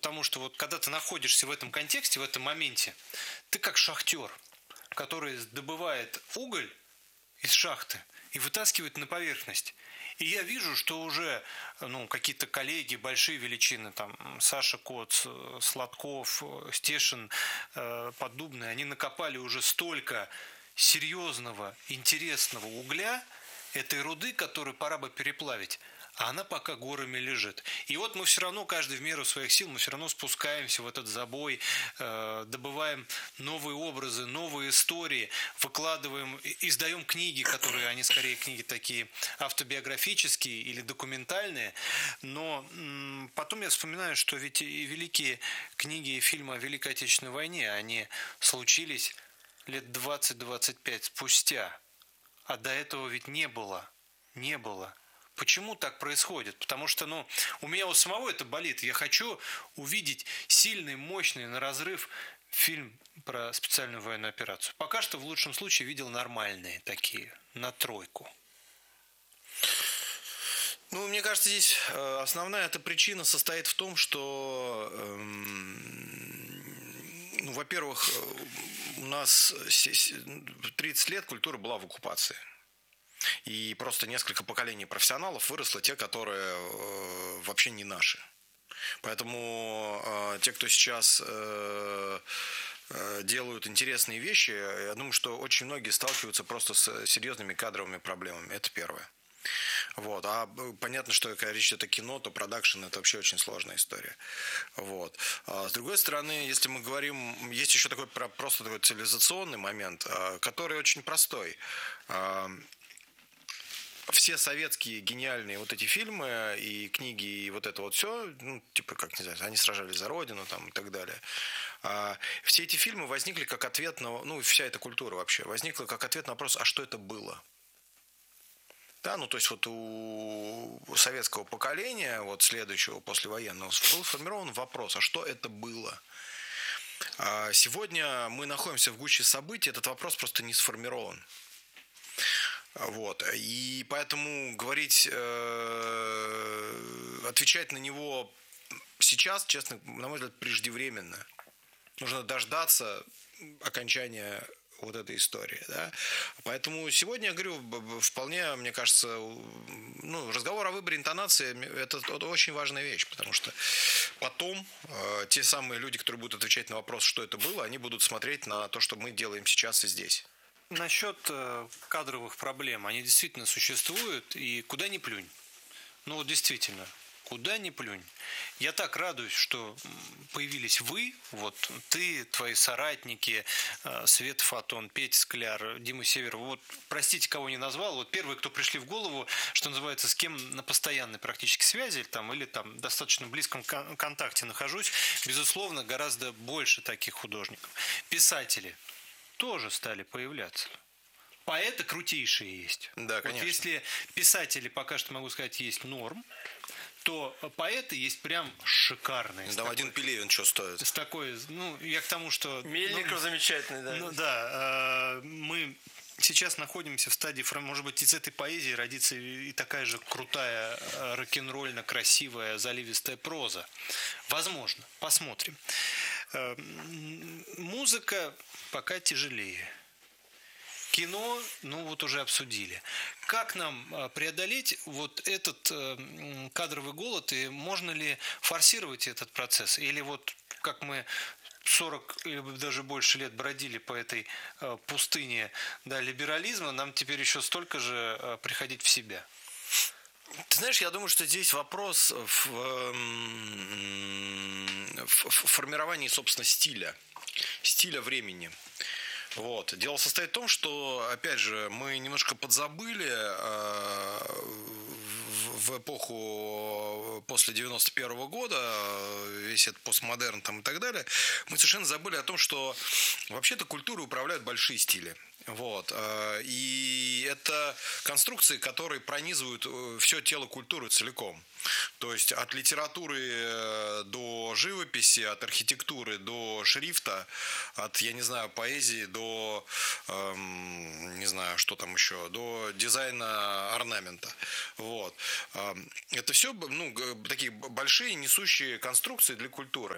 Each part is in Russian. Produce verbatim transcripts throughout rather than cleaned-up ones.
потому что вот когда ты находишься в этом контексте, в этом моменте, ты как шахтер, который добывает уголь из шахты и вытаскивает на поверхность. И я вижу, что уже ну, какие-то коллеги, большие величины, там Саша Коц, Сладков, Стешин, э, Поддубный, они накопали уже столько серьезного, интересного угля, этой руды, которую пора бы переплавить, а она пока горами лежит. И вот мы все равно, каждый в меру своих сил, мы все равно спускаемся в этот забой, э, добываем новые образы, новые истории, выкладываем, издаем книги, которые, они скорее книги такие автобиографические или документальные. Но м, потом я вспоминаю, что ведь и великие книги и фильмы о Великой Отечественной войне, они случились лет двадцать-двадцать пять спустя. А до этого ведь не было. Не было. Почему так происходит? Потому что, ну, у меня у самого это болит. Я хочу увидеть сильный, мощный, на разрыв фильм про специальную военную операцию. Пока что, в лучшем случае, видел нормальные такие, на тройку. Ну, мне кажется, здесь основная эта причина состоит в том, что, эм, ну, во-первых, у нас тридцать лет культура была в оккупации. И просто несколько поколений профессионалов выросло, те, которые э, вообще не наши. Поэтому э, те, кто сейчас э, э, делают интересные вещи, я думаю, что очень многие сталкиваются просто с серьезными кадровыми проблемами. Это первое. Вот. А понятно, что когда речь идет о кино, то продакшн – это вообще очень сложная история. Вот. А с другой стороны, если мы говорим, есть еще такой просто такой цивилизационный момент, который очень простой. Все советские гениальные вот эти фильмы и книги, и вот это вот все, ну, типа, как, не знаю, они сражались за Родину там, и так далее. А, все эти фильмы возникли как ответ на, ну, вся эта культура вообще, возникла как ответ на вопрос, а что это было? Да, ну, то есть вот у советского поколения, вот следующего послевоенного, был сформирован вопрос, а что это было? А сегодня мы находимся в гуще событий, этот вопрос просто не сформирован. Вот. И поэтому говорить, э, отвечать на него сейчас, честно, на мой взгляд, преждевременно. Нужно дождаться окончания вот этой истории. Да? Поэтому сегодня, я говорю, вполне, мне кажется, ну, разговор о выборе интонации – это, это очень важная вещь, потому что потом э, те самые люди, которые будут отвечать на вопрос, что это было, они будут смотреть на то, что мы делаем сейчас и здесь. Насчет э, кадровых проблем, они действительно существуют, и куда ни плюнь. Ну вот действительно, куда ни плюнь. Я так радуюсь, что появились вы, вот ты, твои соратники, э, Света Фотон, Петя Скляр, Дима Северов. Вот простите, кого не назвал, вот первые, кто пришли в голову, что называется, с кем на постоянной практически связи там, или там достаточно близком контакте нахожусь, безусловно, гораздо больше таких художников. Писатели тоже стали появляться. Поэты крутейшие есть. Да, конечно. Вот если писатели, пока что могу сказать, есть норм, то поэты есть прям шикарные. Да, один Пелевин что стоит? С такой, ну, я к тому, что... Мельников ну, замечательный, да. Ну, да, мы сейчас находимся в стадии, может быть, из этой поэзии родится и такая же крутая, рок-н-ролльно красивая, заливистая проза. Возможно, посмотрим. Музыка пока тяжелее. Кино, ну вот уже обсудили. Как нам преодолеть вот этот кадровый голод, и можно ли форсировать этот процесс? Или вот как мы сорок или даже больше лет бродили по этой пустыне, да, либерализма, нам теперь еще столько же приходить в себя? Ты знаешь, я думаю, что здесь вопрос в, в формировании, собственно, стиля, стиля времени. Вот. Дело состоит в том, что, опять же, мы немножко подзабыли э, в, в эпоху после девяносто первого года, весь этот постмодерн там и так далее, мы совершенно забыли о том, что вообще-то культурой управляют большие стили. Вот. И это конструкции, которые пронизывают все тело культуры целиком. То есть от литературы до живописи, от архитектуры до шрифта, от, я не знаю, поэзии до, эм, не знаю, что там еще, до дизайна орнамента. Вот. Это все, ну, такие большие несущие конструкции для культуры.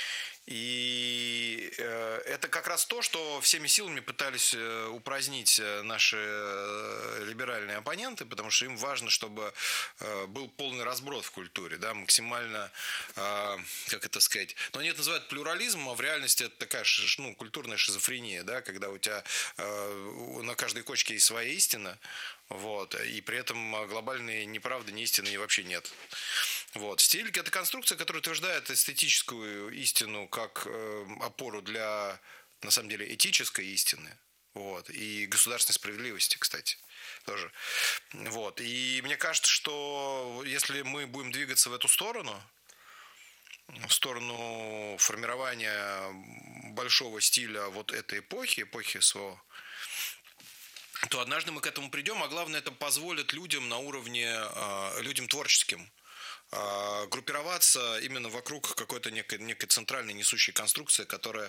И это как раз то, что всеми силами пытались упразднить наши либеральные оппоненты, потому что им важно, чтобы был полный разброд в культуре, да, максимально, как это сказать, но они это называют плюрализмом, а в реальности это такая, ну, культурная шизофрения, да, когда у тебя на каждой кочке есть своя истина, вот, и при этом глобальной неправды, ни истины вообще нет. Вот. Стиль – это конструкция, которая утверждает эстетическую истину как э, опору для, на самом деле, этической истины. Вот. И государственной справедливости, кстати, тоже. Вот. И мне кажется, что если мы будем двигаться в эту сторону, в сторону формирования большого стиля вот этой эпохи, эпохи СВО, то однажды мы к этому придем, а главное, это позволит людям на уровне, э, людям творческим, группироваться именно вокруг какой-то некой, некой центральной несущей конструкции, которая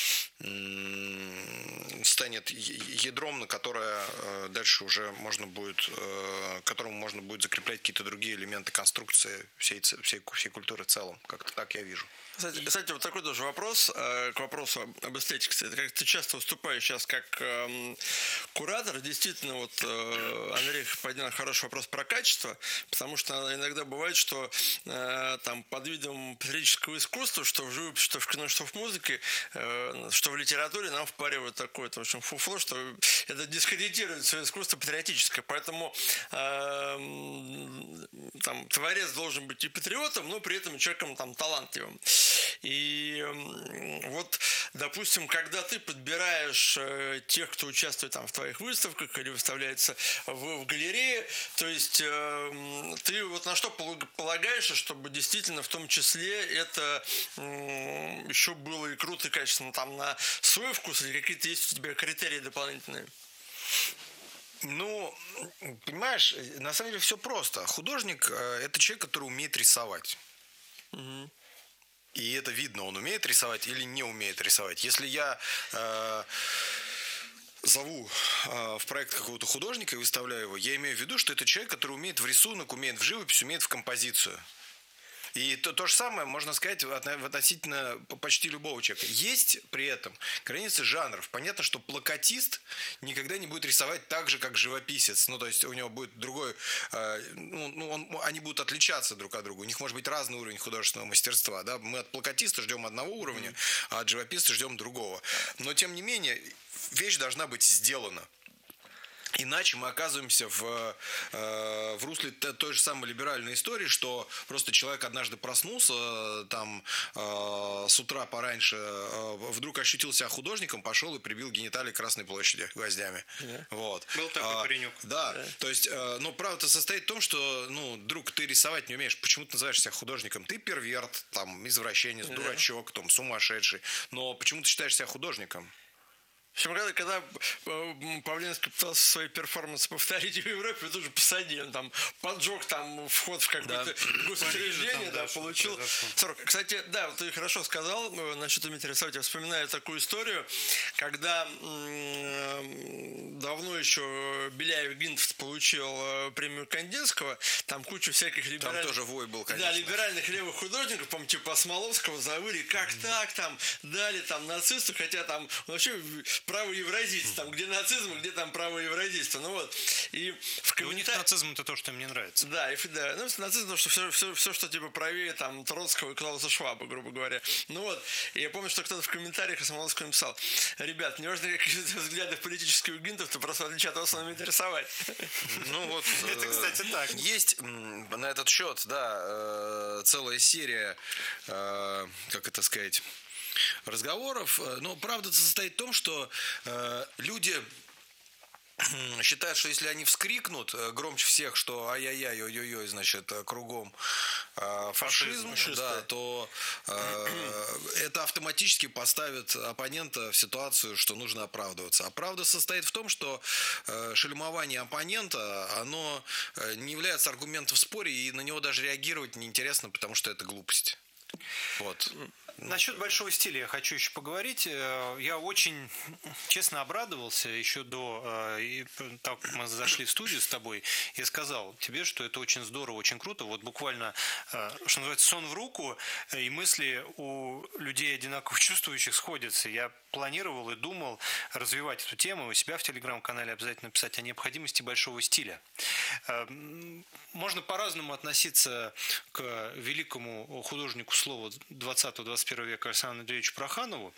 станет ядром, на которое дальше уже можно будет, к которому можно будет закреплять какие-то другие элементы конструкции всей, всей, всей культуры в целом. Как-то так я вижу. Кстати, кстати, вот такой тоже вопрос к вопросу об эстетике. Это как ты часто выступаешь сейчас как э, куратор. Действительно, вот э, Андрей поднял хороший вопрос про качество, потому что иногда бывает, что э, там под видом патриотического искусства, что в живописи, что в кино, что в музыке, э, что в литературе нам впаривают такое, в общем, фуфло, что это дискредитирует свое искусство патриотическое. Поэтому э, там творец должен быть и патриотом, но при этом человеком там талантливым. И вот, допустим, когда ты подбираешь э, тех, кто участвует там в твоих выставках или выставляется в, в галерее, то есть э, ты вот на что полагаешься, чтобы действительно в том числе это э, еще было и круто, и качественно, там на свой вкус или какие-то есть у тебя критерии дополнительные? Ну, понимаешь, на самом деле все просто. Художник – это человек, который умеет рисовать. Угу. И это видно, он умеет рисовать или не умеет рисовать. Если я э, зову э, в проект какого-то художника и выставляю его, я имею в виду, что это человек, который умеет в рисунок, умеет в живопись, умеет в композицию. И то, то же самое можно сказать относительно почти любого человека. Есть при этом границы жанров. Понятно, что плакатист никогда не будет рисовать так же, как живописец. Ну, то есть у него будет другой... Э, ну, он, они будут отличаться друг от друга. У них может быть разный уровень художественного мастерства. Да? Мы от плакатиста ждем одного уровня, а от живописца ждем другого. Но, тем не менее, вещь должна быть сделана. Иначе мы оказываемся в, э, в русле той же самой либеральной истории, что просто человек однажды проснулся там э, с утра пораньше, э, вдруг ощутил себя художником, пошел и прибил гениталии Красной площади гвоздями. Yeah. Вот. Был такой а, паренек. Да, yeah. То есть, э, ну, правда состоит в том, что, ну, друг, ты рисовать не умеешь, почему ты называешь себя художником? Ты перверт, там, извращенец, yeah. дурачок, там, сумасшедший, но почему ты считаешь себя художником? В общем, когда, когда Павленский пытался свои перформансы повторить в Европе, тоже посадили. Он там поджег там вход в какое-то да. госучреждение, да, получил. сорок. Кстати, да, вот ты хорошо сказал насчет уметь рисовать. Я вспоминаю такую историю, когда м- давно еще Беляев Гинтов получил премию Кандинского, там куча всяких либеральных... Там тоже вой был, конечно. Да, либеральных левых художников, по-моему, типа Смоловского завыли, как mm-hmm. так, там, дали там нацисту, хотя там вообще... право евразийства, там, где нацизм, где там право евразийства. Ну вот. И в комментар... у них нацизм это то, что им не нравится. Да, и, да. Ну, нацизм, потому что все, все, все, что типа правее там Троцкого и Клауса Шваба, грубо говоря. Ну вот. И я помню, что кто-то в комментариях Смоловского написал: ребят, не важно, какие взгляды политические у Гинтов, то просто в отличие от вас он умеет рисовать. Ну вот. Это, кстати, так. Есть на этот счет, да, целая серия, как это сказать, разговоров, но правда состоит в том, что э, люди считают, что если они вскрикнут громче всех, что ай-яй-яй, ой-ой-ой, значит, кругом э, фашизм, фашизм да, то э, это это автоматически поставит оппонента в ситуацию, что нужно оправдываться. А правда состоит в том, что э, шельмование оппонента, оно не является аргументом в споре, и на него даже реагировать неинтересно, потому что это глупость. Вот. Насчет большого стиля я хочу еще поговорить. Я очень честно обрадовался еще до того, как мы зашли в студию с тобой. Я сказал тебе, что это очень здорово, очень круто. Вот буквально, что называется, сон в руку, и мысли у людей одинаково чувствующих сходятся. Я планировал и думал развивать эту тему. У себя в телеграм-канале обязательно писать о необходимости большого стиля. Можно по-разному относиться к великому художнику слова двадцатого-двадцать первого века Александру Андреевичу Проханову.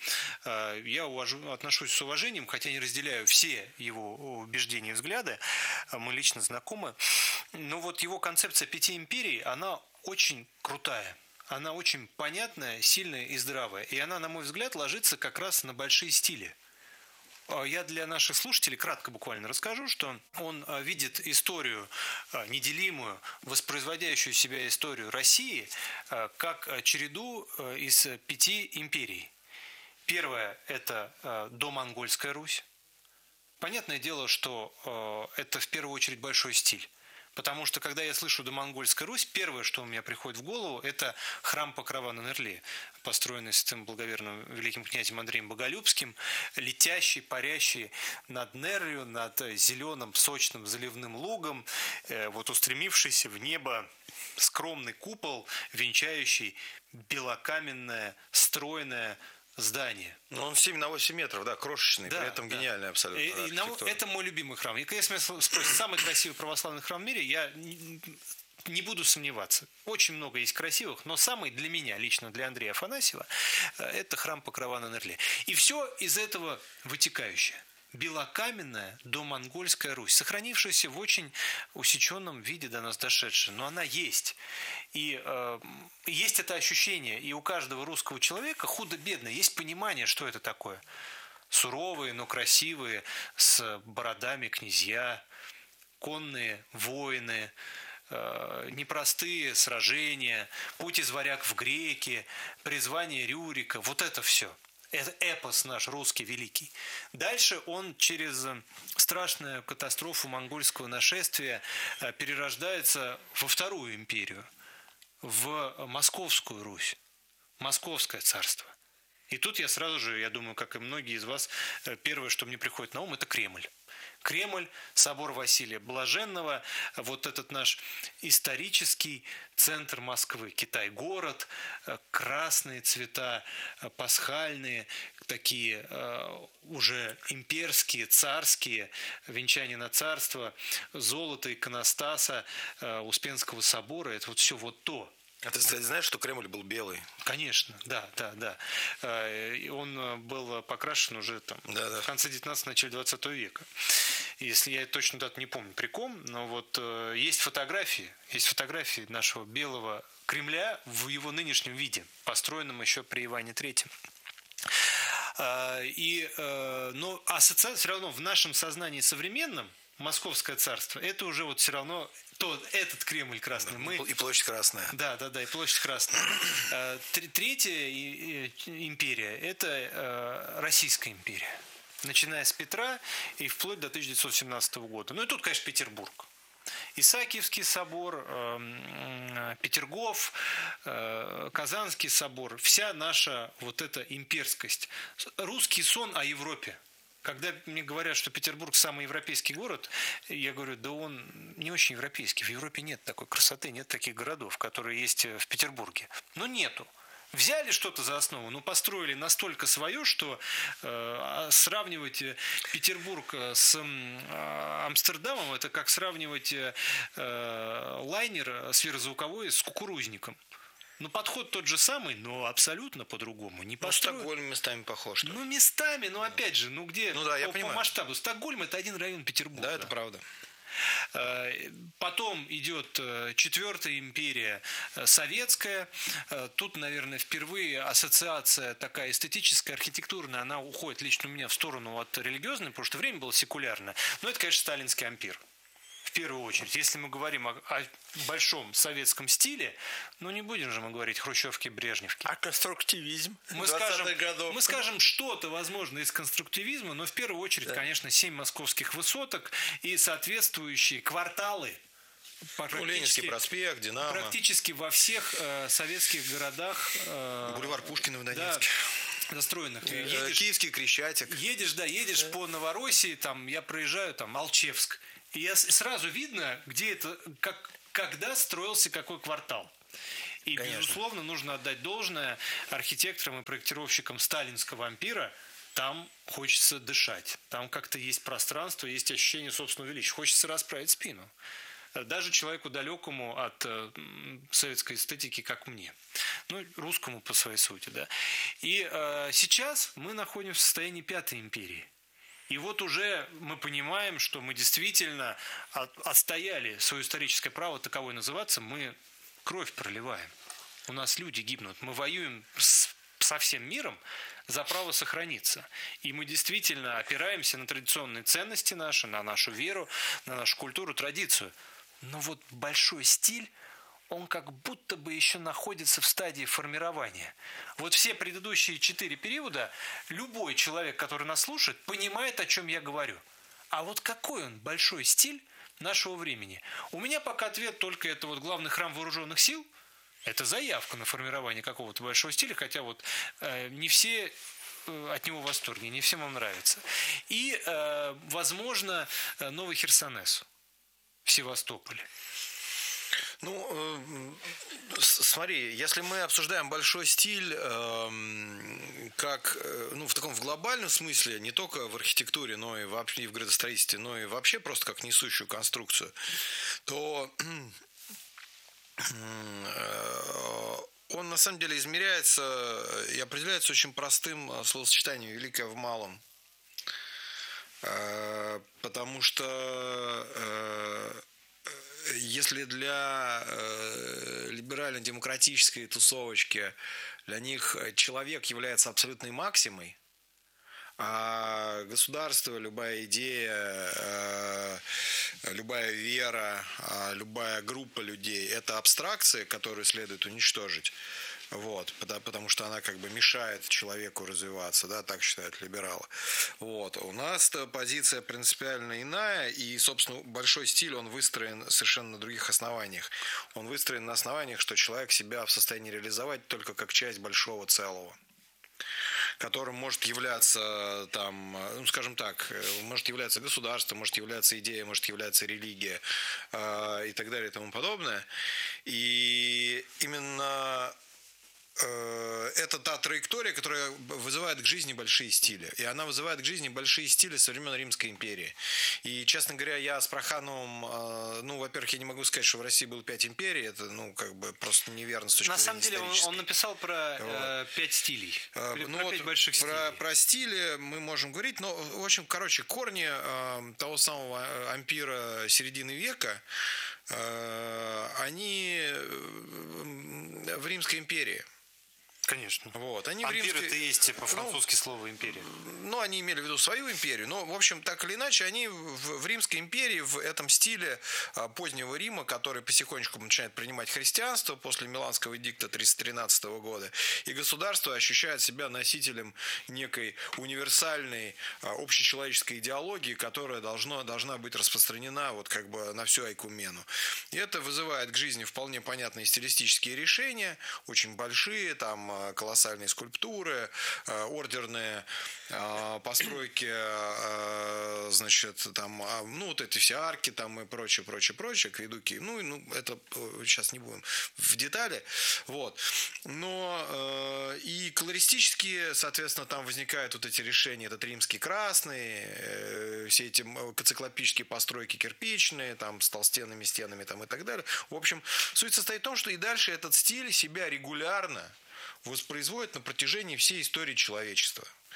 Я увожу, отношусь с уважением, хотя не разделяю все его убеждения и взгляды. Мы лично знакомы. Но вот его концепция пяти империй, она очень крутая. Она очень понятная, сильная и здравая. И она, на мой взгляд, ложится как раз на большие стили. Я для наших слушателей кратко буквально расскажу, что он видит историю неделимую, воспроизводящую себя историю России, как череду из пяти империй. Первая – это домонгольская Русь. Понятное дело, что это в первую очередь большой стиль. Потому что, когда я слышу «домонгольская Русь», первое, что у меня приходит в голову, это храм Покрова на Нерле, построенный святым благоверным великим князем Андреем Боголюбским, летящий, парящий над Нерлью, над зеленым, сочным заливным лугом, вот устремившийся в небо скромный купол, венчающий белокаменное, стройное здание. Ну, он семь на восемь метров, да, крошечный, да, при этом да. Гениальный абсолютно. И, и, это мой любимый храм. И если меня спросят, самый красивый православный храм в мире, я не буду сомневаться. Очень много есть красивых, но самый для меня, лично для Андрея Афанасьева, это храм Покрова на Нерле. И все из этого вытекающее. Белокаменная домонгольская Русь, сохранившаяся в очень усеченном виде до нас дошедшая, но она есть. И э, есть это ощущение, и у каждого русского человека худо-бедно есть понимание, что это такое. Суровые, но красивые, с бородами князья, конные воины, э, непростые сражения, путь из варяг в греки, призвание Рюрика, вот это все. Это эпос наш русский великий. Дальше он через страшную катастрофу монгольского нашествия перерождается во вторую империю, в Московскую Русь, Московское царство. И тут я сразу же, я думаю, как и многие из вас, первое, что мне приходит на ум, это Кремль. Кремль, собор Василия Блаженного, вот этот наш исторический центр Москвы, Китай-город, красные цвета, пасхальные, такие уже имперские, царские, венчание на царство, золото иконостаса Успенского собора, это вот все вот то. А ты, кстати, знаешь, что Кремль был белый? Конечно, да, да, да. Он был покрашен уже там да, да. в конце девятнадцатого, начале двадцатого века. Если я точно дату не помню при ком, но вот есть фотографии, есть фотографии нашего белого Кремля в его нынешнем виде, построенном еще при Иване Третьем. И, но ассоциация все равно в нашем сознании современном, Московское царство, это уже вот все равно то, этот Кремль красный. Да, мы... И площадь красная. Да, да, да, и площадь красная. Третья империя – это Российская империя. Начиная с Петра и вплоть до тысяча девятьсот семнадцатого года. Ну и тут, конечно, Петербург. Исаакиевский собор, Петергоф, Казанский собор, вся наша вот эта имперскость. Русский сон о Европе. Когда мне говорят, что Петербург самый европейский город, я говорю, да он не очень европейский. В Европе нет такой красоты, нет таких городов, которые есть в Петербурге. Но нету. Взяли что-то за основу, но построили настолько свое, что э, сравнивать Петербург с э, Амстердамом, это как сравнивать э, лайнер сверхзвуковой с кукурузником. Ну, подход тот же самый, но абсолютно по-другому. Не ну, Стокгольм местами похож. Ну, местами, но опять же, ну где ну, да, по, я по понимаю. масштабу? Стокгольм – это один район Петербурга. Да, это правда. Потом идет четвертая империя советская. Тут, наверное, впервые ассоциация такая эстетическая, архитектурная, она уходит лично у меня в сторону от религиозной, потому что время было секулярное. Но это, конечно, сталинский ампир. В первую очередь. Если мы говорим о, о большом советском стиле, ну не будем же мы говорить хрущевки, брежневки. А конструктивизм мы скажем, мы скажем что-то, возможно, из конструктивизма, но в первую очередь, да. конечно, семь московских высоток и соответствующие кварталы. Ну, Ленинский проспект, Динамо. Практически во всех э, советских городах. Э, Бульвар Пушкина в Донецке. Да, застроенных. Едешь, Киевский Крещатик. Едешь, да, едешь да. по Новороссии, там, я проезжаю, там, Алчевск. И я, сразу видно, где это, как, когда строился какой квартал. И, Конечно. безусловно, нужно отдать должное архитекторам и проектировщикам сталинского ампира. Там хочется дышать. Там как-то есть пространство, есть ощущение собственного величия. Хочется расправить спину. Даже человеку далекому от э, советской эстетики, как мне. Ну, русскому по своей сути, да. И э, сейчас мы находимся в состоянии Пятой империи. И вот уже мы понимаем, что мы действительно от, отстояли свое историческое право таковой называться, мы кровь проливаем. У нас люди гибнут. Мы воюем с, со всем миром за право сохраниться. И мы действительно опираемся на традиционные ценности наши, на нашу веру, на нашу культуру, традицию. Но вот большой стиль, он как будто бы еще находится в стадии формирования. Вот все предыдущие четыре периода любой человек, который нас слушает, понимает, о чем я говорю. А вот какой он большой стиль нашего времени? У меня пока ответ только это вот главный храм вооруженных сил. Это заявка на формирование какого-то большого стиля, хотя вот э, не все от него в восторге, не всем он нравится. И, э, возможно, новый Херсонес в Севастополе. Ну, э, смотри, если мы обсуждаем большой стиль, э, как, ну, в таком в глобальном смысле, не только в архитектуре, но и вообще в градостроительстве, но и вообще просто как несущую конструкцию, то э, он на самом деле измеряется и определяется очень простым словосочетанием «великое в малом». Э, потому что э, если для э, либерально-демократической тусовочки для них человек является абсолютной максимой, а государство, любая идея, э, любая вера, э, любая группа людей – это абстракции, которые следует уничтожить. Вот, потому что она как бы мешает человеку развиваться, да, так считают либералы. Вот. У нас позиция принципиально иная, и, собственно, большой стиль, он выстроен совершенно на других основаниях. Он выстроен на основаниях, что человек себя в состоянии реализовать только как часть большого целого, которым может являться, там, ну, скажем так, может являться государство, может являться идея, может являться религия э, и так далее и тому подобное. И именно это та траектория, которая вызывает к жизни большие стили. И она вызывает к жизни большие стили со времен Римской империи. И, честно говоря, я с Прохановым, ну, во-первых, я не могу сказать, что в России было пять империй. Это, ну, как бы просто неверно с точки На зрения самом деле, он, он написал про вот. э, пять стилей. Э, ну, про вот пять больших про, стилей. Про стили мы можем говорить. Но, в общем, короче, корни э, того самого ампира середины века, э, они в Римской империи. Конечно. Вот. Они Ампир римской... это и есть по-французски, ну, слово империя. Ну, они имели в виду свою империю. Но, в общем, так или иначе, они в, в Римской империи, в этом стиле а, позднего Рима, который потихонечку начинает принимать христианство после Миланского эдикта триста тринадцатого года, и государство ощущает себя носителем некой универсальной а, общечеловеческой идеологии, которая должна, должна быть распространена вот как бы на всю айкумену. И это вызывает к жизни вполне понятные стилистические решения, очень большие, там колоссальные скульптуры, ордерные постройки, значит, там, ну, вот эти все арки там и прочее, прочее, прочее, акведуки. Ну, ну, это сейчас не будем в детали. Вот. Но и колористические, соответственно, там возникают вот эти решения, этот римский красный, все эти циклопические постройки кирпичные, там, с толстенными стенами там, и так далее. В общем, суть состоит в том, что и дальше этот стиль себя регулярно воспроизводит на протяжении всей истории человечества.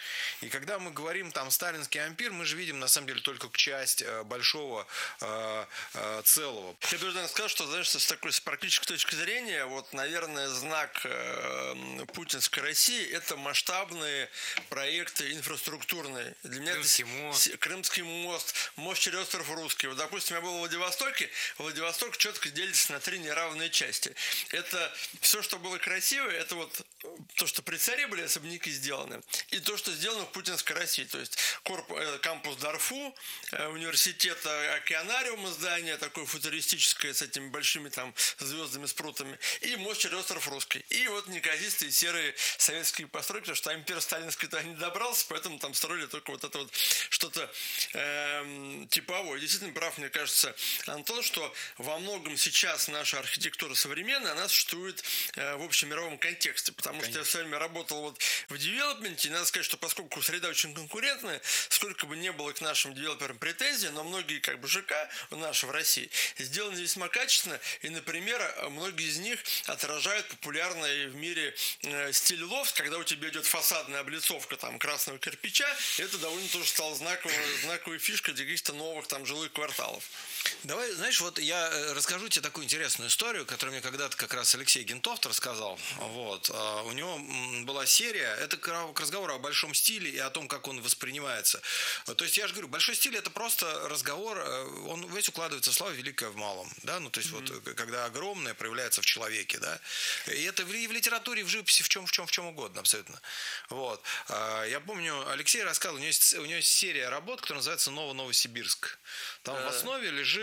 И когда мы говорим там сталинский ампир, мы же видим на самом деле только часть большого э, э, целого. Я бы даже сказал, что, знаешь, с такой с практической точки зрения, вот, наверное, знак э, путинской России – это масштабные проекты инфраструктурные. Для меня Крымский это мост. Крымский мост, мост через остров Русский. Вот, допустим, я был в Владивостоке, Владивосток четко делится на три неравные части. Это все, что было красиво, это вот то, что при царе были особняки сделаны, и то, что сделано в путинской России. То есть корпус, кампус Дарфу, университет Океанариум, здание такое футуристическое с этими большими там звездами, спрутами, и мост через остров Русский. И вот неказистые серые советские постройки, потому что ампир сталинский туда не добрался, поэтому там строили только вот это вот что-то эм, типовое. Действительно прав, мне кажется, Антон, что во многом сейчас наша архитектура современная, она существует э, в общемировом контексте, потому Конечно. что я в свое время работал вот в девелопменте, и надо сказать, что поскольку среда очень конкурентная, сколько бы не было к нашим девелоперам претензий, но многие как бы ЖК наши в России сделаны весьма качественно, и, например, многие из них отражают популярный в мире э, стиль лофт, когда у тебя идет фасадная облицовка там красного кирпича, это довольно тоже стало знаковой, знаковой фишкой для каких-то новых там жилых кварталов. Давай, знаешь, вот я расскажу тебе такую интересную историю, которую мне когда-то как раз Алексей Гентофт рассказал. Вот. У него была серия, это к разговору о большом стиле и о том, как он воспринимается. То есть я же говорю, большой стиль – это просто разговор, он весь укладывается в слова «великое в малом». Да? Ну, то есть mm-hmm. вот когда огромное проявляется в человеке. Да? И это и в литературе, и в живописи, в чем, в чем, в чем угодно абсолютно. Вот. Я помню, Алексей рассказывал, у него есть, у него есть серия работ, которая называется «Ново-Новосибирск». Там mm-hmm. в основе лежит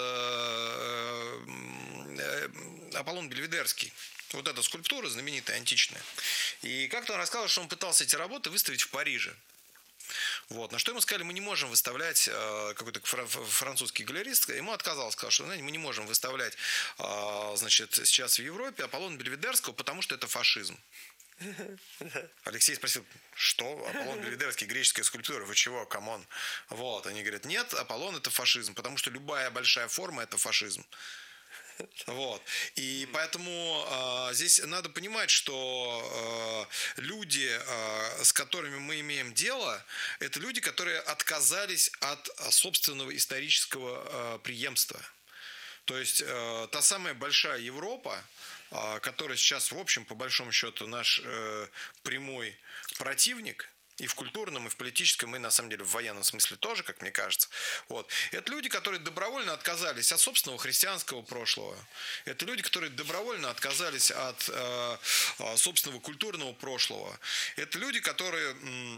Аполлон Бельведерский. Вот эта скульптура знаменитая, античная. И как-то он рассказал, что он пытался эти работы выставить в Париже. Вот. На что ему сказали, мы не можем выставлять, какой-то французский галерист ему отказал, сказал, что знаете, мы не можем выставлять, значит, сейчас в Европе Аполлона Бельведерского, потому что это фашизм. Алексей спросил, что? Аполлон Бельведерский, греческая скульптура, вы чего, камон? Вот, они говорят, нет, Аполлон это фашизм, потому что любая большая форма это фашизм. Вот. И поэтому э, здесь надо понимать, что э, люди, э, с которыми мы имеем дело, это люди, которые отказались от собственного исторического э, преемства. То есть э, та самая большая Европа, э, которая сейчас, в общем, по большому счету, наш э, прямой противник, и в культурном, и в политическом, и на самом деле в военном смысле тоже, как мне кажется. Вот. Это люди, которые добровольно отказались от собственного христианского прошлого. Это люди, которые добровольно отказались от э, собственного культурного прошлого. Это люди, которые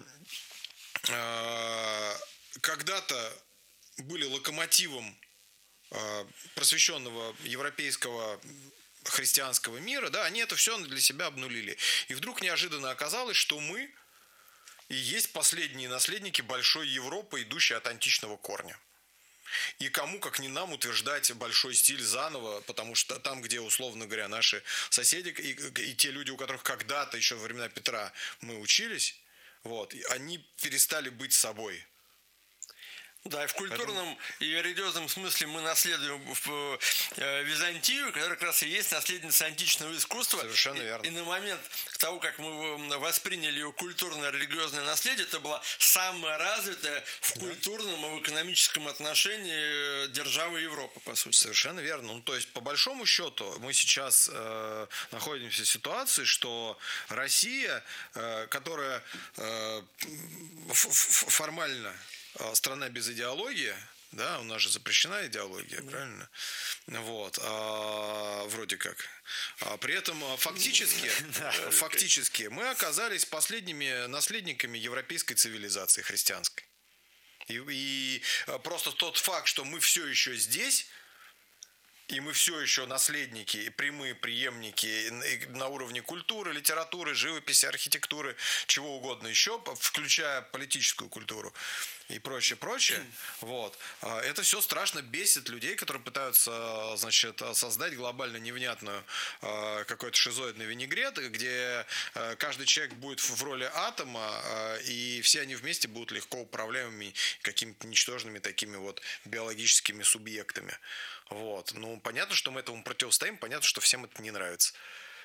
э, когда-то были локомотивом э, просвещенного европейского христианского мира. Да, они это все для себя обнулили. И вдруг неожиданно оказалось, что мы и есть последние наследники большой Европы, идущие от античного корня. И кому, как не нам, утверждать большой стиль заново, потому что там, где, условно говоря, наши соседи и, и те люди, у которых когда-то, еще во времена Петра, мы учились, вот, они перестали быть собой. Да, и в культурном Поэтому... и религиозном смысле мы наследуем в э, Византию, которая как раз и есть наследница античного искусства. Совершенно и, верно. И на момент того, как мы восприняли ее культурное религиозное наследие, это была самая развитая в да. культурном и в экономическом отношении держава Европы, по сути. Совершенно верно. Ну, то есть, по большому счету, мы сейчас э, находимся в ситуации, что Россия, э, которая э, формально страна без идеологии, да, у нас же запрещена идеология, да. правильно? Вот, а, вроде как. А при этом фактически, фактически мы оказались последними наследниками европейской цивилизации христианской. И, и просто тот факт, что мы все еще здесь, и мы все еще наследники и прямые преемники на уровне культуры, литературы, живописи, архитектуры, чего угодно еще, включая политическую культуру и прочее, прочее. Вот. Это все страшно бесит людей, которые пытаются, значит, создать глобально невнятную какой-то шизоидный винегрет, где каждый человек будет в роли атома, и все они вместе будут легко управляемыми какими-то ничтожными такими вот биологическими субъектами. Вот. Ну, понятно, что мы этому противостоим, понятно, что всем это не нравится.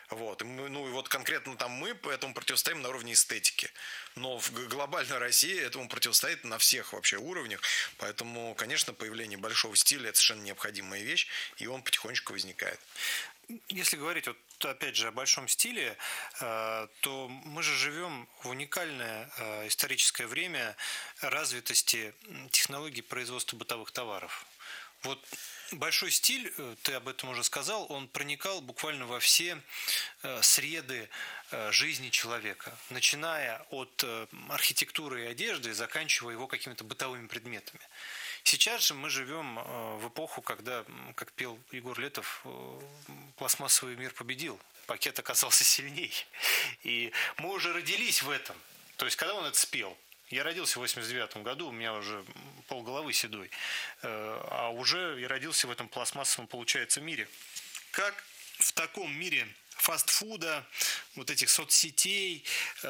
Вот. И мы, ну и вот конкретно там мы этому противостоим на уровне эстетики. Но в глобальной России этому противостоит на всех вообще уровнях. Поэтому, конечно, появление большого стиля – это совершенно необходимая вещь, и он потихонечку возникает. Если говорить вот опять же о большом стиле, то мы же живем в уникальное историческое время развитости технологий производства бытовых товаров. Вот большой стиль, ты об этом уже сказал, он проникал буквально во все среды жизни человека, начиная от архитектуры и одежды, заканчивая его какими-то бытовыми предметами. Сейчас же мы живем в эпоху, когда, как пел Егор Летов, пластмассовый мир победил, пакет оказался сильней. И мы уже родились в этом. То есть, когда он это спел? Я родился в восемьдесят девятом году, у меня уже полголовы седой. А уже я родился в этом пластмассовом, получается, мире. Как в таком мире фастфуда, вот этих соцсетей,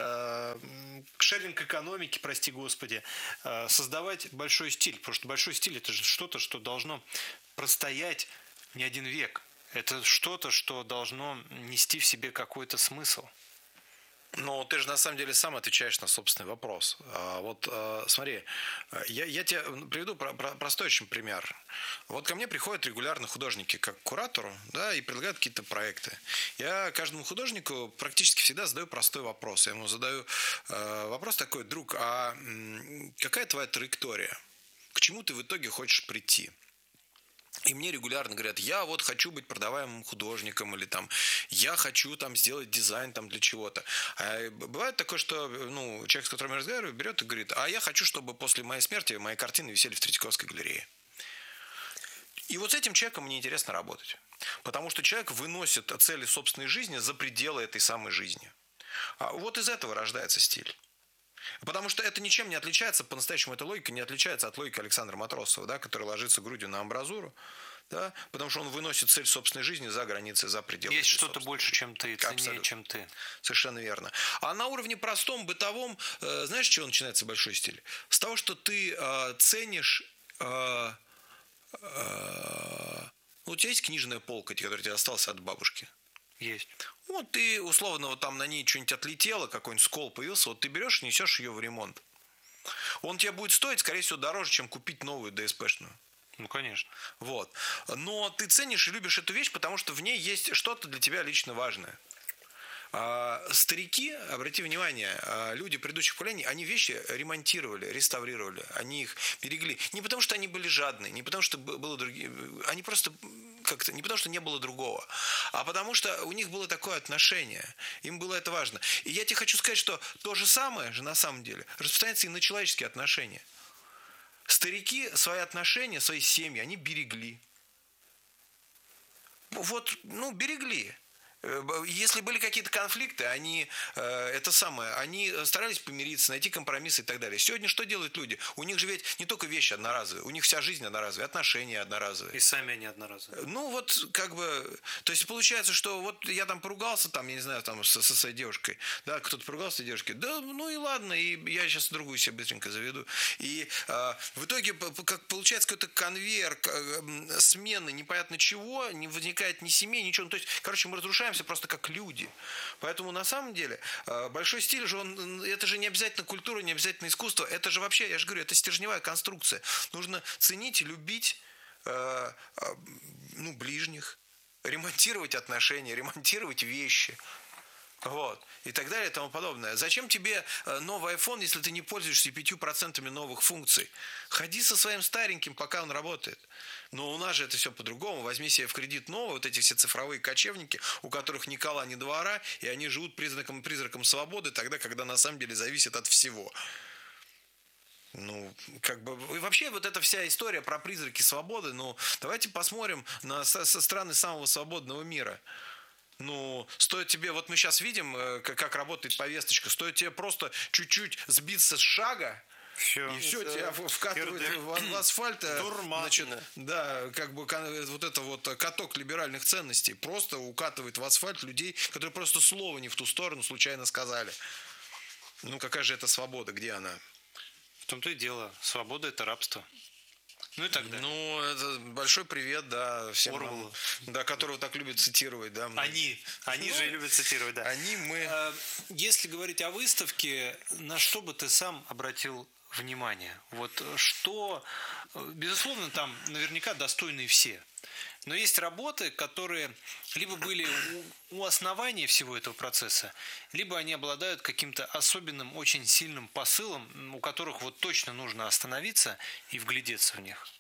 шеринг-экономики, прости господи, создавать большой стиль? Потому что большой стиль – это же что-то, что должно простоять не один век. Это что-то, что должно нести в себе какой-то смысл. Но ты же на самом деле сам отвечаешь на собственный вопрос. Вот смотри, я, я тебе приведу простой очень пример. Вот ко мне приходят регулярно художники как к куратору, да, и предлагают какие-то проекты. Я каждому художнику практически всегда задаю простой вопрос. Я ему задаю вопрос такой: друг, а какая твоя траектория? К чему ты в итоге хочешь прийти? И мне регулярно говорят: я вот хочу быть продаваемым художником, или там я хочу там сделать дизайн там для чего-то. А бывает такое, что ну, человек, с которым я разговариваю, берет и говорит: а я хочу, чтобы после моей смерти мои картины висели в Третьяковской галерее. И вот с этим человеком мне интересно работать. Потому что человек выносит цели собственной жизни за пределы этой самой жизни. А вот из этого рождается стиль. Потому что это ничем не отличается, по-настоящему эта логика не отличается от логики Александра Матросова, да, который ложится грудью на амбразуру, да, потому что он выносит цель собственной жизни за границы, за пределы. Есть что-то больше, чем ты, ценнее, абсолютно, чем ты. Совершенно верно. А на уровне простом, бытовом, э, знаешь, с чего начинается большой стиль? С того, что ты э, ценишь... Э, э, ну, у тебя есть книжная полка, которая тебе осталась от бабушки? Есть. Вот ты, условно, вот там на ней что-нибудь отлетело, какой-нибудь скол появился, вот ты берешь и несешь ее в ремонт. Он тебе будет стоить, скорее всего, дороже, чем купить новую ДСПшную. Ну, конечно. Вот. Но ты ценишь и любишь эту вещь, потому что в ней есть что-то для тебя лично важное. А старики, обрати внимание, люди предыдущих поколений, они вещи ремонтировали, реставрировали, они их берегли. Не потому, что они были жадны, не потому, что было другие, они просто как-то, не потому, что не было другого, а потому, что у них было такое отношение, им было это важно. И я тебе хочу сказать, что то же самое же на самом деле распространяется и на человеческие отношения. Старики свои отношения, свои семьи, они берегли. Вот, ну, берегли. Если были какие-то конфликты, они, э, это самое, они старались помириться, найти компромиссы и так далее. Сегодня что делают люди? У них же ведь не только вещи одноразовые, у них вся жизнь одноразовая, отношения одноразовые. И сами они одноразовые. Ну вот как бы, то есть получается, что вот я там поругался, там, я не знаю, там со, со своей девушкой, да, кто-то поругался с девушкой, да, ну и ладно, и я сейчас другую себе быстренько заведу. И э, в итоге как получается какой-то конвейер э, смены непонятно чего, не возникает ни семей, ничего. Ну, то есть, короче, мы разрушаем просто как люди. Поэтому на самом деле большой стиль же, он, это же не обязательно культура, не обязательно искусство. Это же вообще, я же говорю, это стержневая конструкция. Нужно ценить, любить э, э, ну, ближних, ремонтировать отношения, ремонтировать вещи. Вот. И так далее и тому подобное. Зачем тебе новый iPhone, если ты не пользуешься пятью процентами новых функций? Ходи со своим стареньким, пока он работает. Но у нас же это все по-другому. Возьми себе в кредит новый, вот эти все цифровые кочевники, у которых ни кола, ни двора, и они живут призраком, призраком свободы тогда, когда на самом деле зависит от всего. Ну, как бы, и вообще вот эта вся история про призраки свободы, ну, давайте посмотрим на со, со страны самого свободного мира. Ну, стоит тебе, вот мы сейчас видим, как работает повесточка, стоит тебе просто чуть-чуть сбиться с шага, все, и все, тебя вкатывают в, в асфальт. Значит, да, как бы вот это вот каток либеральных ценностей просто укатывает в асфальт людей, которые просто слова не в ту сторону случайно сказали. Ну, какая же это свобода, где она? В том-то и дело. Свобода – это рабство. Ну и так далее. Ну, это большой привет, да, всем нам, да, которого так любят цитировать, да. Они, они ну, же и любят цитировать, да. Они, мы. Если говорить о выставке, на что бы ты сам обратил внимание? Вот что, безусловно, там наверняка достойны все. Но есть работы, которые либо были у, у основания всего этого процесса, либо они обладают каким-то особенным, очень сильным посылом, у которых вот точно нужно остановиться и вглядеться в них.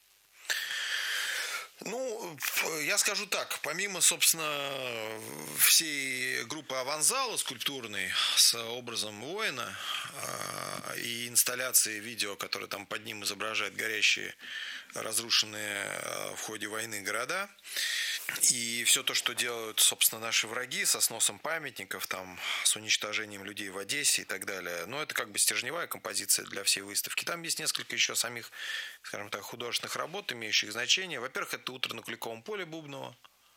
Ну, я скажу так, помимо, собственно, всей группы аванзала скульптурной с образом воина и инсталляции видео, которые там под ним изображают горящие, разрушенные в ходе войны города, и все то, что делают, собственно, наши враги со сносом памятников, там, с уничтожением людей в Одессе и так далее. Но это как бы стержневая композиция для всей выставки. Там есть несколько еще самих, скажем так, художественных работ, имеющих значение. Во-первых, это «Утро на Куликовом поле» Бубнова.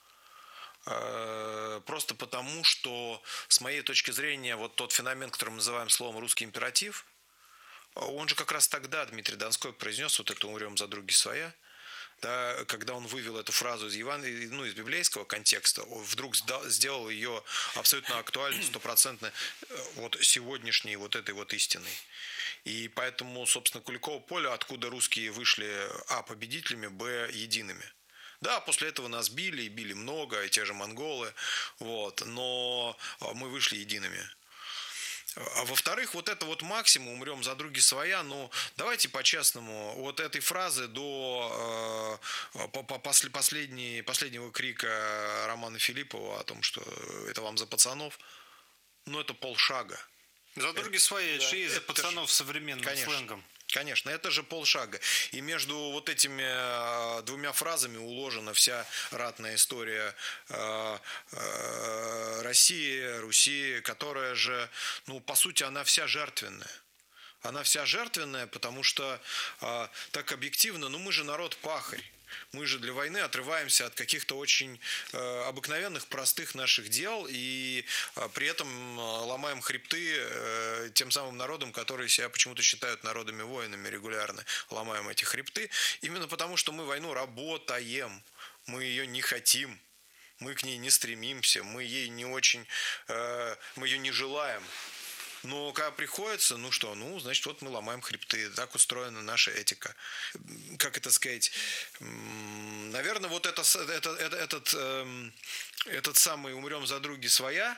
Просто потому, что, с моей точки зрения, вот тот феномен, который мы называем словом «русский императив», он же как раз тогда, Дмитрий Донской, произнес вот это «умрем за други своя». Да, когда он вывел эту фразу из Евангелия, ну, из библейского контекста, он вдруг сделал ее абсолютно актуальной, стопроцентно вот сегодняшней вот этой вот истиной. И поэтому, собственно, Куликово поле, откуда русские вышли, а, победителями, б, едиными. Да, после этого нас били, и били много, и те же монголы, вот, но мы вышли едиными. А во-вторых, вот это вот максимум «умрем за други своя», ну, давайте по-честному, вот этой фразы до э, по, по после, последней, последнего крика Романа Филиппова о том, что это вам за пацанов, ну, это полшага. За други свои, да, это и за это пацанов же, современным конечно, сленгом. Конечно, это же полшага. И между вот этими двумя фразами уложена вся ратная история э, э, России, Руси, которая же, ну, по сути, она вся жертвенная. Она вся жертвенная, потому что э, так объективно, ну, мы же народ пахарь. Мы же для войны отрываемся от каких-то очень э, обыкновенных, простых наших дел и э, при этом э, ломаем хребты э, тем самым народам, которые себя почему-то считают народами-воинами регулярно. Ломаем эти хребты именно потому, что мы войну работаем, мы ее не хотим, мы к ней не стремимся, мы ей не очень, э, мы ее не желаем. Но когда приходится, ну что, ну, значит, вот мы ломаем хребты. Так устроена наша этика. Как это сказать? Наверное, вот это, это, это, этот, этот самый «умрем за други своя»,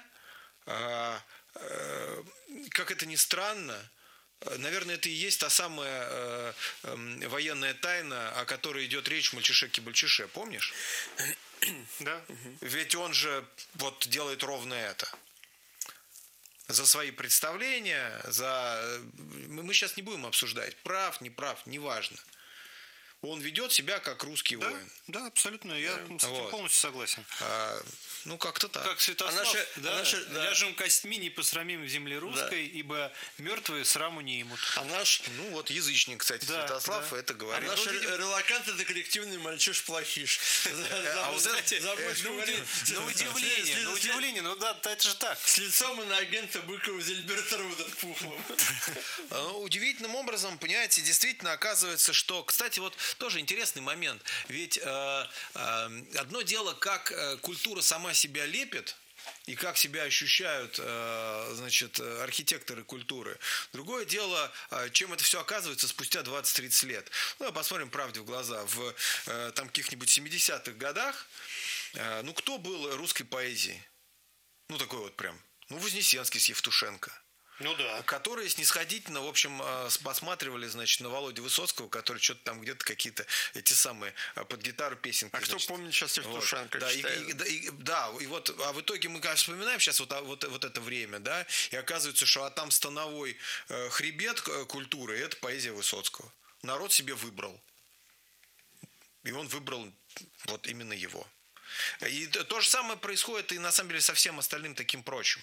как это ни странно, наверное, это и есть та самая военная тайна, о которой идет речь в «Мальчише-Кибальчише». Помнишь? Да. Ведь он же вот делает ровно это. За свои представления, за... Мы сейчас не будем обсуждать, прав, не прав, неважно. Он ведет себя как русский да, воин. Да, абсолютно, я да. с этим вот. полностью согласен. А, ну, как-то так. Как Святослав, а наши, да, а наши, да. ляжем костьми, не посрамим в земле русской, да. ибо мертвые сраму не имут. А наш, ну вот язычник, кстати, да, Святослав да. это говорит. А наши релаканты это коллективный мальчиш-плохиш. А вот это, на удивление, на удивление, ну да, это же так. С лицом и на агента Быкова Зельбертруда Пухлом. Удивительным образом, понимаете, действительно оказывается, что, кстати, вот тоже интересный момент. Ведь э, э, одно дело, как э, культура сама себя лепит, и как себя ощущают, э, значит, архитекторы культуры. Другое дело, э, чем это все оказывается спустя двадцать-тридцать лет. Ну, посмотрим правде в глаза. В э, там каких-нибудь семидесятых годах, э, ну, кто был русской поэзией? Ну, такой вот прям. Ну, Вознесенский с Евтушенко. Ну да. Которые снисходительно, в общем, посматривали, значит, на Володю Высоцкого, который что-то там где-то какие-то эти самые под гитару песенки. А значит, кто помнит сейчас Евтушенко? Вот. Да, и, и, да, и, да, и вот, а в итоге мы, конечно, вспоминаем сейчас вот, вот, вот это время, да, и оказывается, что а там становой э, хребет культуры, это поэзия Высоцкого. Народ себе выбрал. И он выбрал вот именно его. И то же самое происходит и, на самом деле, со всем остальным таким прочим.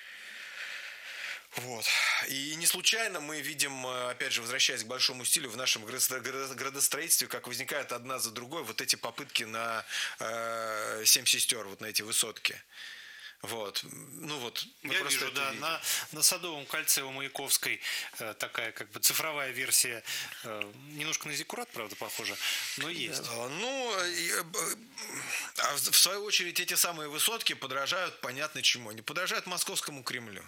Вот. И не случайно мы видим, опять же, возвращаясь к большому стилю, в нашем градостроительстве, как возникают одна за другой вот эти попытки на э, семь сестер, вот на эти высотки. Вот. Ну вот. Я вижу, да, на, на Садовом кольце у Маяковской э, такая как бы цифровая версия, э, немножко на зиккурат, правда, похожа, но есть. Ну, а в свою очередь эти самые высотки подражают, понятно чему. Они подражают Московскому Кремлю.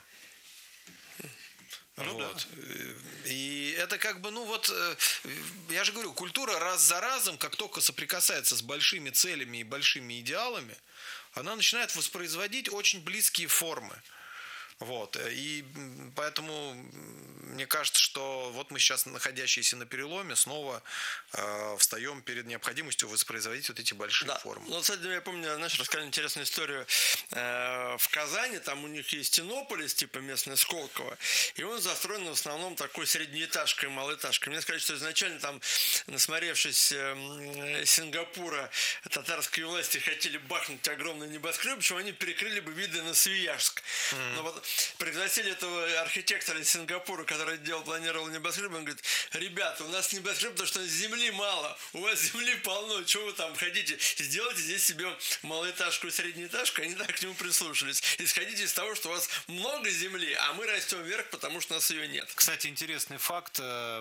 Ну, вот. Да. И это как бы, ну вот, я же говорю, культура раз за разом, как только соприкасается с большими целями и большими идеалами, она начинает воспроизводить очень близкие формы. Вот. И поэтому мне кажется, что вот мы сейчас, находящиеся на переломе, снова э, встаем перед необходимостью воспроизводить вот эти большие да. формы. Ну, кстати, я помню, знаешь, рассказали интересную историю э, в Казани, там у них есть Иннополис, типа местное Сколково, и он застроен в основном такой среднеэтажкой, малоэтажкой. Мне сказали, что изначально там, насмотревшись э, Сингапура, татарские власти хотели бахнуть огромный небоскреб, чего они перекрыли бы виды на Свияжск. Mm-hmm. Но вот пригласили этого архитектора из Сингапура, который делал, планировал небоскреб, он говорит: ребята, у нас небоскреб, потому что земли мало, у вас земли полно, чего вы там хотите? Сделайте здесь себе малоэтажку и среднеэтажку. Они так к нему прислушались. Исходите из того, что у вас много земли, а мы растем вверх, потому что у нас ее нет. Кстати, интересный факт.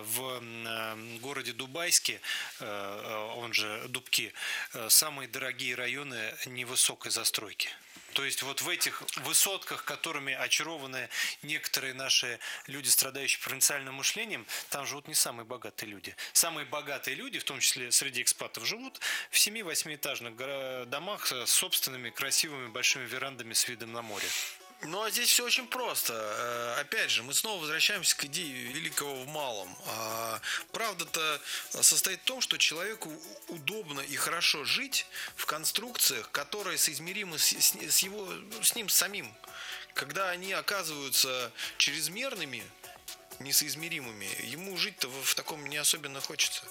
В городе Дубайске, он же Дубки, самые дорогие районы невысокой застройки. То есть вот в этих высотках, которыми очарованы некоторые наши люди, страдающие провинциальным мышлением, там живут не самые богатые люди. Самые богатые люди, в том числе среди экспатов, живут в семи-восьмиэтажных домах с собственными красивыми большими верандами с видом на море. Ну, а здесь все очень просто. Опять же, мы снова возвращаемся к идее великого в малом. Правда-то состоит в том, что человеку удобно и хорошо жить в конструкциях, которые соизмеримы с, его, с ним самим. Когда они оказываются чрезмерными, несоизмеримыми, ему жить-то в таком не особенно хочется.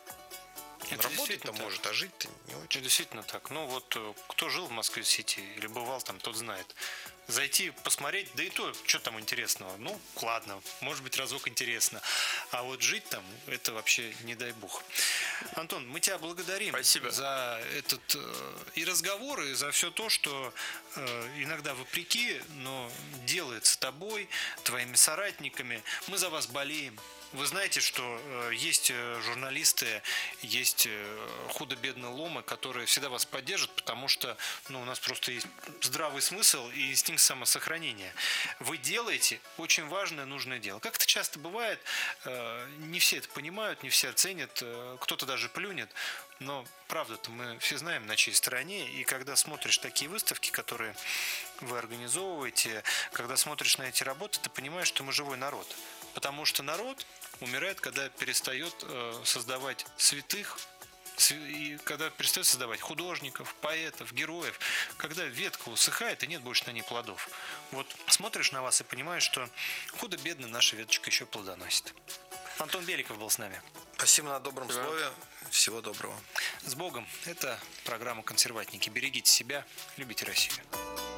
Он работать-то может, а жить-то не очень. Это действительно так. Ну вот кто жил в Москве-Сити или бывал там, тот знает. Зайти, посмотреть, да и то, что там интересного. Ну, ладно, может быть, разок интересно. А вот жить там, это вообще не дай бог. Антон, мы тебя благодарим. Спасибо. За этот э, и разговор, и за все то, что э, иногда вопреки, но делается тобой, твоими соратниками. Мы за вас болеем. Вы знаете, что э, есть журналисты, есть э, худо-бедно ломы, которые всегда вас поддержат, потому что ну, у нас просто есть здравый смысл и инстинкт самосохранения. Вы делаете очень важное, нужное дело. Как это часто бывает, э, не все это понимают, не все оценят, э, кто-то даже плюнет, но правда-то мы все знаем, на чьей стороне, и когда смотришь такие выставки, которые вы организовываете, когда смотришь на эти работы, ты понимаешь, что мы живой народ. Потому что народ умирает, когда перестает э, создавать святых, и когда перестает создавать художников, поэтов, героев, когда ветка усыхает и нет больше на ней плодов. Вот смотришь на вас и понимаешь, что худо-бедно наша веточка еще плодоносит. Антон Беликов был с нами. Спасибо на добром да. слове. Всего доброго. С Богом. Это программа «Консерватники». Берегите себя, любите Россию.